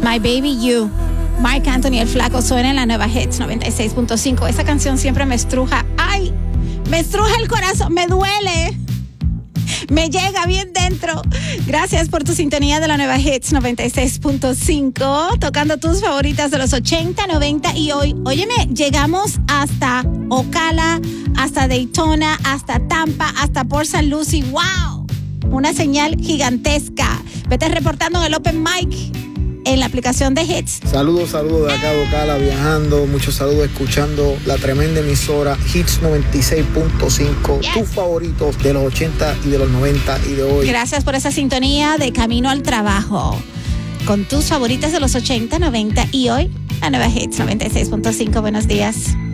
My Baby You. Marc Anthony el Flaco suena en la nueva Hits 96.5. Esa canción siempre me estruja. ¡Ay! Me estruja el corazón, me duele. Me llega bien dentro. Gracias por tu sintonía de la nueva Hits 96.5. Tocando tus favoritas de los 80, 90 y hoy. Óyeme, llegamos hasta Ocala, hasta Daytona, hasta Tampa, hasta Port St. Lucie. ¡Wow! Una señal gigantesca. Vete reportando en el Open Mic en la aplicación de Hits. Saludos de acá de Ocala, viajando. Muchos saludos escuchando la tremenda emisora Hits 96.5. Yes. Tus favoritos de los 80 y de los 90 y de hoy. Gracias por esa sintonía de Camino al Trabajo. Con tus favoritas de los 80, 90 y hoy, la nueva Hits 96.5. Buenos días.